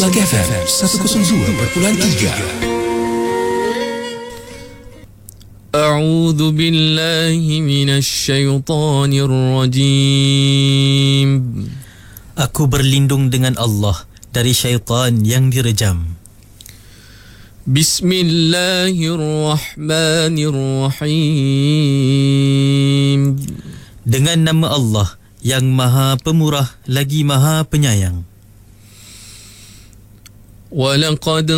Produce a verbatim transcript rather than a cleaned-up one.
Selang F M seratus dua perpuluhan tiga. A'udzu billahi minasy syaithanir rajim. Aku berlindung dengan Allah dari syaitan yang direjam. Bismillahirrahmanirrahim. Dengan nama Allah yang Maha Pemurah lagi Maha Penyayang. Walaqad